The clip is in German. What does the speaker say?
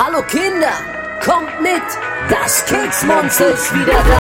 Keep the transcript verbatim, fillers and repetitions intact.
Hallo Kinder, kommt mit, das Keksmonster ist wieder da.